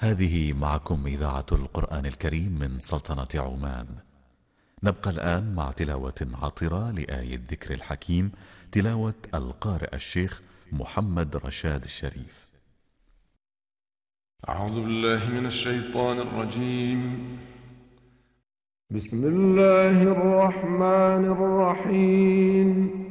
هذه معكم إذاعة القرآن الكريم من سلطنة عمان. نبقى الآن مع تلاوة عطرة لآية الذكر الحكيم، تلاوة القارئ الشيخ محمد رشاد الشريف. أعوذ بالله من الشيطان الرجيم. بسم الله الرحمن الرحيم.